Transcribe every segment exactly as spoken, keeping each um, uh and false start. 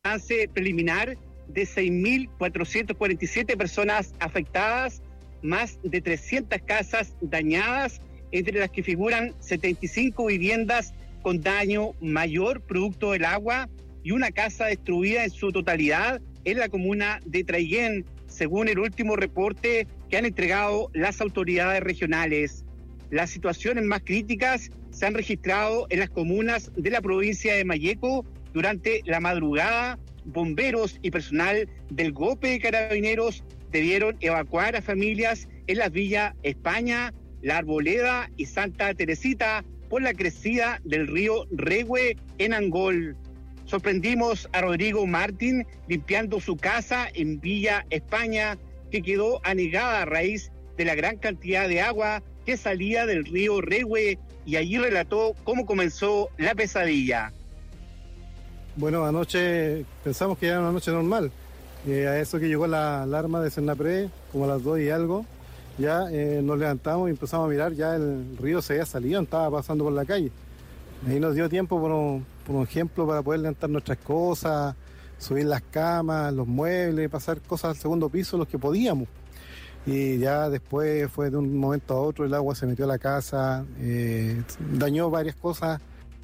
balance preliminar de seis mil cuatrocientas cuarenta y siete personas afectadas, más de trescientas casas dañadas, entre las que figuran setenta y cinco viviendas con daño mayor producto del agua y una casa destruida en su totalidad en la comuna de Traillén, según el último reporte que han entregado las autoridades regionales. Las situaciones más críticas se han registrado en las comunas de la provincia de Malleco. Durante la madrugada, bomberos y personal del GOPE de Carabineros debieron evacuar a familias en las villas España, La Arboleda y Santa Teresita por la crecida del río Rehue en Angol. Sorprendimos a Rodrigo Martín limpiando su casa en Villa España, que quedó anegada a raíz de la gran cantidad de agua que salía del río Rehue, y allí relató cómo comenzó la pesadilla. Bueno, anoche pensamos que era una noche normal. Eh, a eso que llegó la alarma de Senapred, como a las dos y algo, ya eh, nos levantamos y empezamos a mirar, ya el río se había salido, estaba pasando por la calle. Ahí nos dio tiempo, por un, por un ejemplo, para poder levantar nuestras cosas, subir las camas, los muebles, pasar cosas al segundo piso, los que podíamos. Y ya después fue de un momento a otro, el agua se metió a la casa, eh, dañó varias cosas.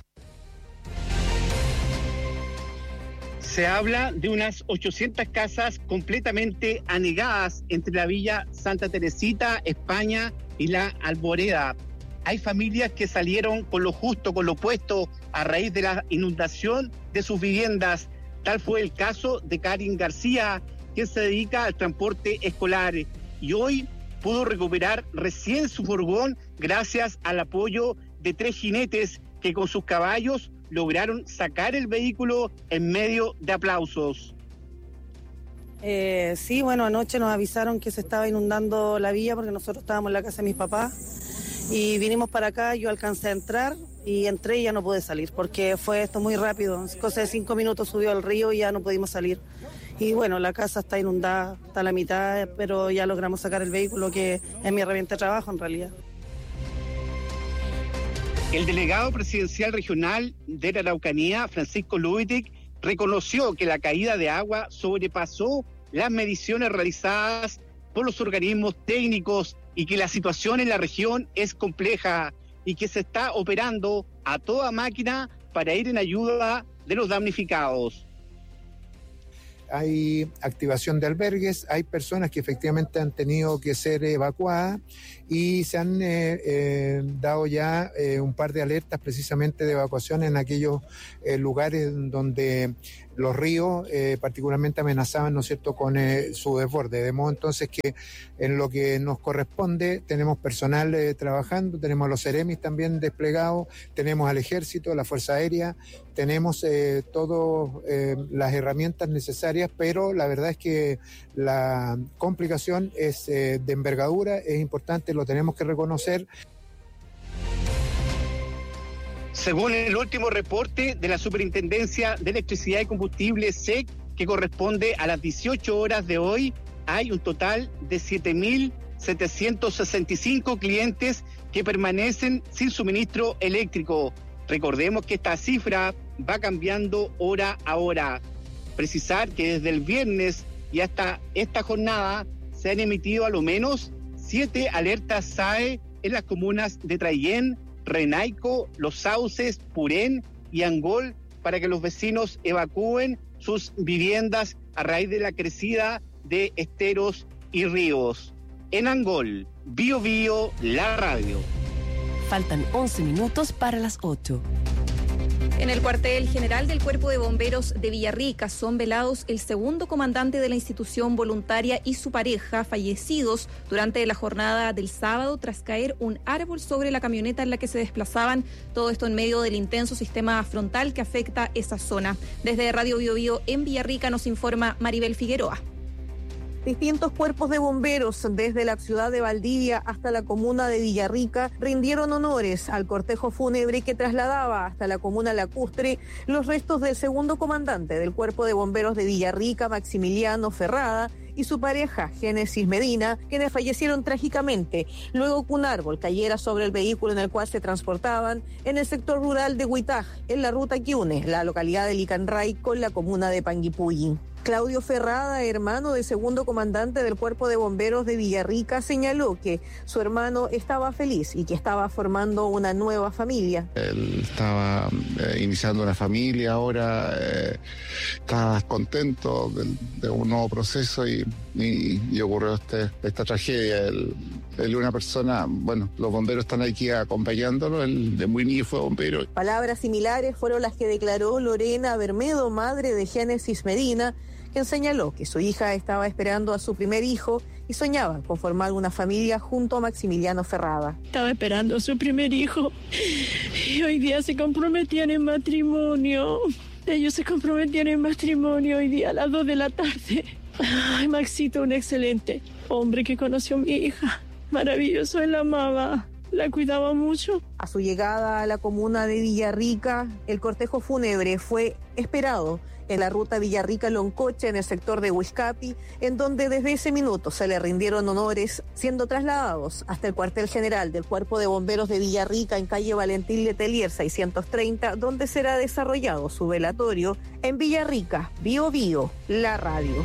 Se habla de unas ochocientas casas completamente anegadas entre la villa Santa Teresita, España y La Arboleda. Hay familias que salieron con lo justo, con lo puesto, a raíz de la inundación de sus viviendas. Tal fue el caso de Karin García, quien se dedica al transporte escolar y hoy pudo recuperar recién su furgón gracias al apoyo de tres jinetes que con sus caballos lograron sacar el vehículo en medio de aplausos. Eh, sí, bueno, anoche nos avisaron que se estaba inundando la villa porque nosotros estábamos en la casa de mis papás y vinimos para acá, yo alcancé a entrar y entré y ya no pude salir porque fue esto muy rápido, cosa de cinco minutos subió al río y ya no pudimos salir. Y bueno, la casa está inundada, está a la mitad, pero ya logramos sacar el vehículo, que es mi herramienta de trabajo en realidad. El delegado presidencial regional de la Araucanía, Francisco Lubitic, reconoció que la caída de agua sobrepasó las mediciones realizadas por los organismos técnicos y que la situación en la región es compleja y que se está operando a toda máquina para ir en ayuda de los damnificados. Hay activación de albergues, hay personas que efectivamente han tenido que ser evacuadas y se han eh, eh, dado ya eh, un par de alertas precisamente de evacuación en aquellos eh, lugares donde los ríos eh, particularmente amenazaban, ¿no es cierto?, con eh, su desborde. De modo entonces que en lo que nos corresponde tenemos personal eh, trabajando, tenemos a los Ceremis también desplegados, tenemos al Ejército, la Fuerza Aérea, tenemos eh, todas eh, las herramientas necesarias, pero la verdad es que la complicación es eh, de envergadura, es importante, lo tenemos que reconocer. Según el último reporte de la Superintendencia de Electricidad y Combustible, S E C, que corresponde a las dieciocho horas de hoy, hay un total de siete mil setecientos sesenta y cinco clientes que permanecen sin suministro eléctrico. Recordemos que esta cifra va cambiando hora a hora. Precisar que desde el viernes y hasta esta jornada se han emitido a lo menos siete alertas S A E en las comunas de Traillén, Renaico, Los Sauces, Purén y Angol para que los vecinos evacúen sus viviendas a raíz de la crecida de esteros y ríos. En Angol, Bio Bio, la radio. Faltan once minutos para las ocho. En el cuartel general del Cuerpo de Bomberos de Villarrica son velados el segundo comandante de la institución voluntaria y su pareja, fallecidos durante la jornada del sábado tras caer un árbol sobre la camioneta en la que se desplazaban. Todo esto en medio del intenso sistema frontal que afecta esa zona. Desde Radio Bio Bio en Villarrica nos informa Maribel Figueroa. Distintos cuerpos de bomberos, desde la ciudad de Valdivia hasta la comuna de Villarrica, rindieron honores al cortejo fúnebre que trasladaba hasta la comuna lacustre los restos del segundo comandante del Cuerpo de Bomberos de Villarrica, Maximiliano Ferrada, y su pareja, Génesis Medina, quienes fallecieron trágicamente luego que un árbol cayera sobre el vehículo en el cual se transportaban en el sector rural de Huitaj, en la ruta que une la localidad de Licanray con la comuna de Panguipulli. Claudio Ferrada, hermano del segundo comandante del Cuerpo de Bomberos de Villarrica, señaló que su hermano estaba feliz y que estaba formando una nueva familia. Él estaba eh, iniciando una familia ahora, eh, estaba contento de, de un nuevo proceso y, y, y ocurrió este, esta tragedia. Él, él es una persona, bueno, los bomberos están aquí acompañándolo, él de muy niño fue bombero. Palabras similares fueron las que declaró Lorena Bermedo, madre de Génesis Medina, quien señaló que su hija estaba esperando a su primer hijo y soñaba con formar una familia junto a Maximiliano Ferrada. Estaba esperando a su primer hijo y hoy día se comprometían en matrimonio. Ellos se comprometían en matrimonio hoy día a las dos de la tarde. Ay, Maxito, un excelente hombre que conoció a mi hija. Maravilloso, él la amaba, la cuidaba mucho. A su llegada a la comuna de Villarrica, el cortejo fúnebre fue esperado en la ruta Villarrica-Loncoche, en el sector de Huizcapi, en donde desde ese minuto se le rindieron honores, siendo trasladados hasta el cuartel general del Cuerpo de Bomberos de Villarrica en calle Valentín Letelier seiscientos treinta, donde será desarrollado su velatorio en Villarrica, Bio Bio, la radio.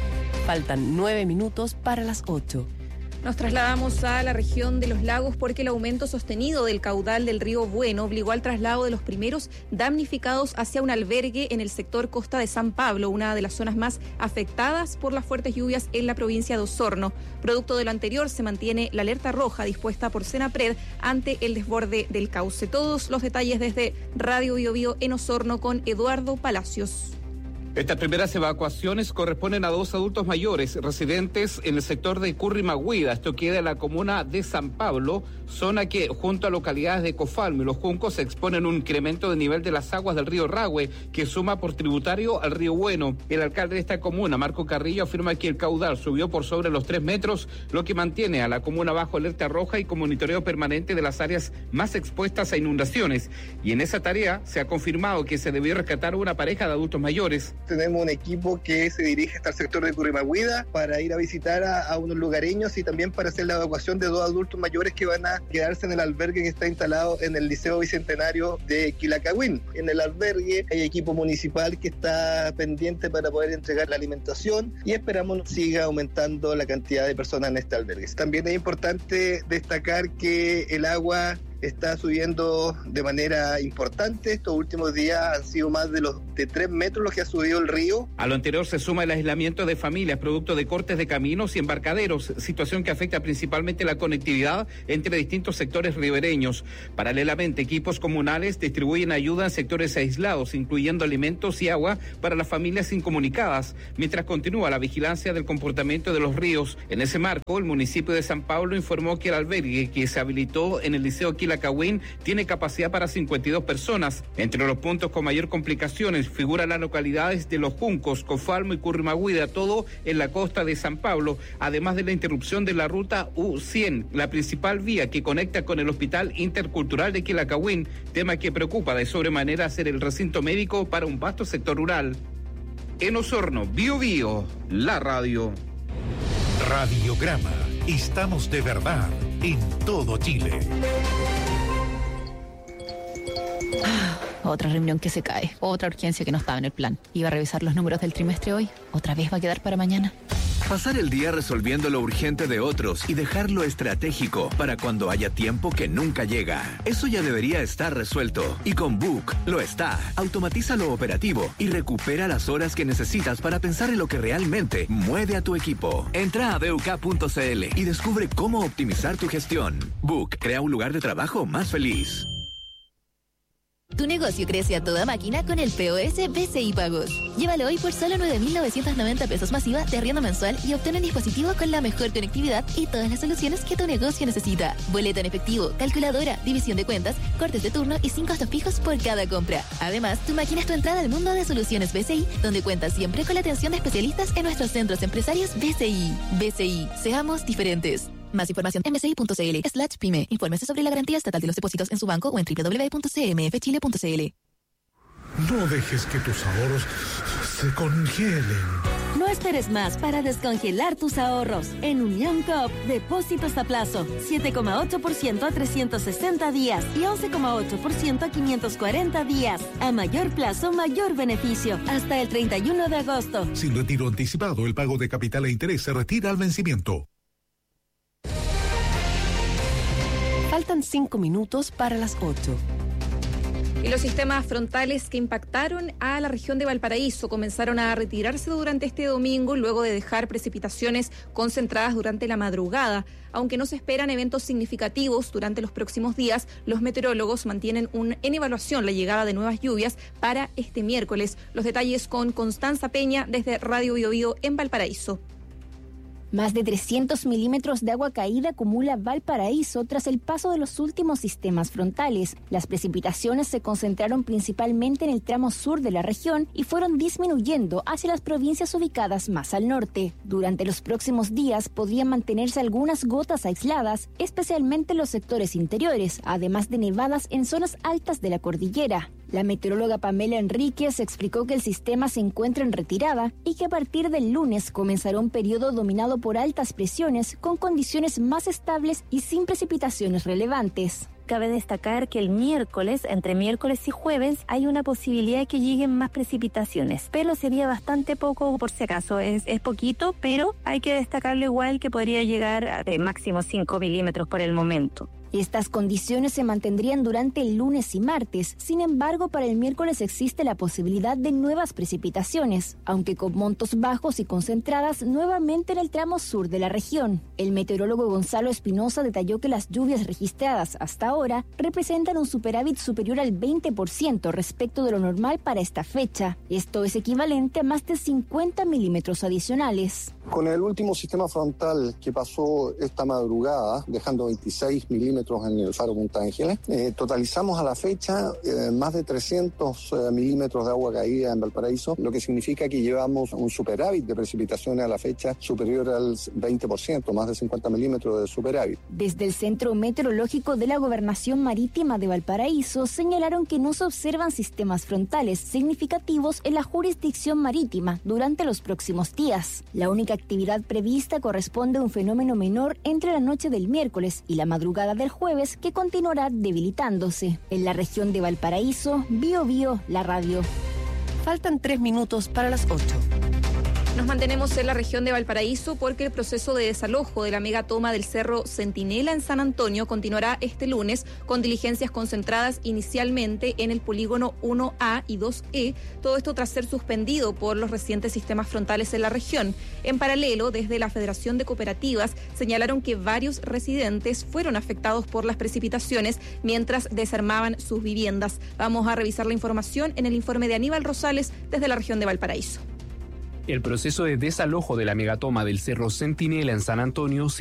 Faltan nueve minutos para las ocho. Nos trasladamos a la región de los lagos porque el aumento sostenido del caudal del río Bueno obligó al traslado de los primeros damnificados hacia un albergue en el sector Costa de San Pablo, una de las zonas más afectadas por las fuertes lluvias en la provincia de Osorno. Producto de lo anterior, se mantiene la alerta roja dispuesta por Senapred ante el desborde del cauce. Todos los detalles desde Radio Bio Bio en Osorno con Eduardo Palacios. Estas primeras evacuaciones corresponden a dos adultos mayores residentes en el sector de Currimahuida. Esto queda en la comuna de San Pablo, zona que junto a localidades de Cofalmo y Los Juncos se exponen un incremento de nivel de las aguas del río Rahue, que suma por tributario al río Bueno. El alcalde de esta comuna, Marco Carrillo, afirma que el caudal subió por sobre los tres metros, lo que mantiene a la comuna bajo alerta roja y con monitoreo permanente de las áreas más expuestas a inundaciones. Y en esa tarea se ha confirmado que se debió rescatar una pareja de adultos mayores. Tenemos un equipo que se dirige hasta el sector de Currimahuida para ir a visitar a, a unos lugareños y también para hacer la evacuación de dos adultos mayores que van a quedarse en el albergue que está instalado en el Liceo Bicentenario de Quilacagüín. En el albergue hay equipo municipal que está pendiente para poder entregar la alimentación y esperamos siga aumentando la cantidad de personas en este albergue. También es importante destacar que el agua está subiendo de manera importante. Estos últimos días han sido más de los de tres metros los que ha subido el río. A lo anterior se suma el aislamiento de familias producto de cortes de caminos y embarcaderos, situación que afecta principalmente la conectividad entre distintos sectores ribereños. Paralelamente, equipos comunales distribuyen ayuda en sectores aislados, incluyendo alimentos y agua para las familias incomunicadas, mientras continúa la vigilancia del comportamiento de los ríos. En ese marco, el municipio de San Pablo informó que el albergue que se habilitó en el Liceo Quilacagüín tiene capacidad para cincuenta y dos personas. Entre los puntos con mayor complicaciones figuran las localidades de Los Juncos, Cofalmo y Currimahuida, todo en la costa de San Pablo, además de la interrupción de la ruta U cien, la principal vía que conecta con el Hospital Intercultural de Quilacagüín, tema que preocupa de sobremanera ser el recinto médico para un vasto sector rural. En Osorno, Bio Bio, la radio. Radiograma. Estamos de verdad en todo Chile. Ah, otra reunión que se cae, otra urgencia que no estaba en el plan. Iba a revisar los números del trimestre hoy, otra vez va a quedar para mañana. Pasar el día resolviendo lo urgente de otros y dejar lo estratégico para cuando haya tiempo que nunca llega. Eso ya debería estar resuelto. Y con Book lo está. Automatiza lo operativo y recupera las horas que necesitas para pensar en lo que realmente mueve a tu equipo. Entra a b u k punto c l y descubre cómo optimizar tu gestión. Book crea un lugar de trabajo más feliz. Tu negocio crece a toda máquina con el P O S B C I Pagos. Llévalo hoy por solo nueve mil novecientos noventa pesos masiva de arriendo mensual y obtén un dispositivo con la mejor conectividad y todas las soluciones que tu negocio necesita. Boleta en efectivo, calculadora, división de cuentas, cortes de turno y sin costos fijos por cada compra. Además, tu máquina es tu entrada al mundo de soluciones B C I, donde cuentas siempre con la atención de especialistas en nuestros centros empresarios B C I. B C I, seamos diferentes. Más información en bci.cl slash pyme. Infórmese sobre la garantía estatal de los depósitos en su banco o en doble u doble u doble u punto c m f chile punto c l. No dejes que tus ahorros se congelen. No esperes más para descongelar tus ahorros. En Unión Coop, depósitos a plazo, siete coma ocho por ciento a trescientos sesenta días y once coma ocho por ciento a quinientos cuarenta días. A mayor plazo, mayor beneficio. Hasta el treinta y uno de agosto. Sin retiro anticipado, el pago de capital e interés se retira al vencimiento. Faltan cinco minutos para las ocho. Y los sistemas frontales que impactaron a la región de Valparaíso comenzaron a retirarse durante este domingo luego de dejar precipitaciones concentradas durante la madrugada. Aunque no se esperan eventos significativos durante los próximos días, los meteorólogos mantienen un, en evaluación la llegada de nuevas lluvias para este miércoles. Los detalles con Constanza Peña desde Radio Bio Bio en Valparaíso. Más de trescientos milímetros de agua caída acumula Valparaíso tras el paso de los últimos sistemas frontales. Las precipitaciones se concentraron principalmente en el tramo sur de la región y fueron disminuyendo hacia las provincias ubicadas más al norte. Durante los próximos días podrían mantenerse algunas gotas aisladas, especialmente en los sectores interiores, además de nevadas en zonas altas de la cordillera. La meteoróloga Pamela Enríquez explicó que el sistema se encuentra en retirada y que a partir del lunes comenzará un periodo dominado por altas presiones con condiciones más estables y sin precipitaciones relevantes. Cabe destacar que el miércoles, entre miércoles y jueves, hay una posibilidad de que lleguen más precipitaciones, pero sería bastante poco por si acaso, es, es poquito, pero hay que destacarlo igual que podría llegar a de máximo cinco milímetros por el momento. Estas condiciones se mantendrían durante el lunes y martes. Sin embargo, para el miércoles existe la posibilidad de nuevas precipitaciones, aunque con montos bajos y concentradas nuevamente en el tramo sur de la región. El meteorólogo Gonzalo Espinosa detalló que las lluvias registradas hasta ahora representan un superávit superior al veinte por ciento respecto de lo normal para esta fecha. Esto es equivalente a más de cincuenta milímetros adicionales. Con el último sistema frontal que pasó esta madrugada, dejando veintiséis milímetros en el Faro Punta Ángeles, eh, totalizamos a la fecha eh, más de trescientos eh, milímetros de agua caída en Valparaíso, lo que significa que llevamos un superávit de precipitaciones a la fecha superior al veinte por ciento, más de cincuenta milímetros de superávit. Desde el Centro Meteorológico de la Gobernación Marítima de Valparaíso señalaron que no se observan sistemas frontales significativos en la jurisdicción marítima durante los próximos días. La única actividad prevista corresponde a un fenómeno menor entre la noche del miércoles y la madrugada del jueves que continuará debilitándose. En la región de Valparaíso, Bio Bio, la radio. Faltan tres minutos para las ocho. Nos mantenemos en la región de Valparaíso porque el proceso de desalojo de la megatoma del Cerro Centinela en San Antonio continuará este lunes con diligencias concentradas inicialmente en el polígono uno A y dos E, todo esto tras ser suspendido por los recientes sistemas frontales en la región. En paralelo, desde la Federación de Cooperativas señalaron que varios residentes fueron afectados por las precipitaciones mientras desarmaban sus viviendas. Vamos a revisar la información en el informe de Aníbal Rosales desde la región de Valparaíso. El proceso de desalojo de la megatoma del Cerro Centinela en San Antonio se